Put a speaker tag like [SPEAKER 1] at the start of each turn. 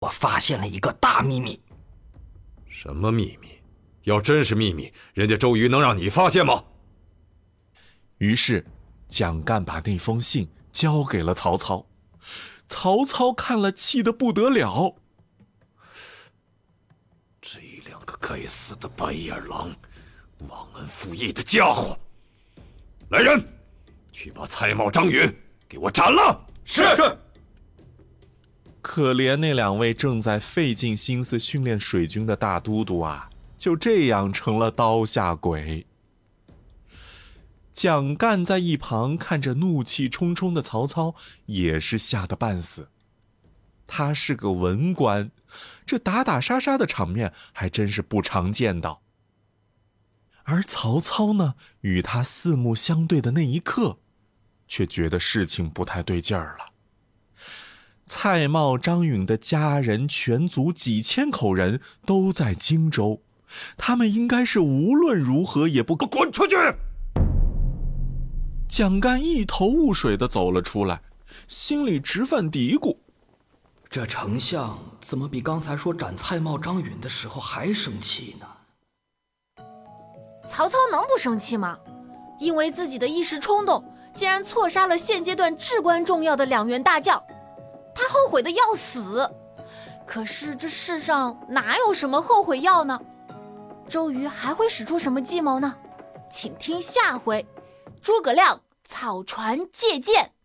[SPEAKER 1] 发现了一个大秘密。
[SPEAKER 2] 什么秘密？要真是秘密，人家周瑜能让你发现吗？
[SPEAKER 3] 于是蒋干把那封信交给了曹操。曹操看了，气得不得了。
[SPEAKER 2] 这两个该死的白眼狼，忘恩负义的家伙！来人，去把蔡瑁、张允给我斩了！
[SPEAKER 1] 是。
[SPEAKER 3] 可怜那两位正在费尽心思训练水军的大都督啊，就这样成了刀下鬼。蒋干在一旁看着怒气冲冲的曹操，也是吓得半死。他是个文官，这打打杀杀的场面还真是不常见到。而曹操呢，与他四目相对的那一刻，却觉得事情不太对劲儿了。蔡瑁、张允的家人、全族几千口人都在荆州，他们应该是无论如何也不
[SPEAKER 2] 滚出去！
[SPEAKER 3] 蒋干一头雾水地走了出来，心里直犯嘀咕：
[SPEAKER 1] 这丞相怎么比刚才说斩蔡瑁、张允的时候还生气呢？
[SPEAKER 4] 曹操能不生气吗？因为自己的一时冲动，竟然错杀了现阶段至关重要的2员大将，他后悔的要死。可是这世上哪有什么后悔药呢？周瑜还会使出什么计谋呢？请听下回诸葛亮草船借箭。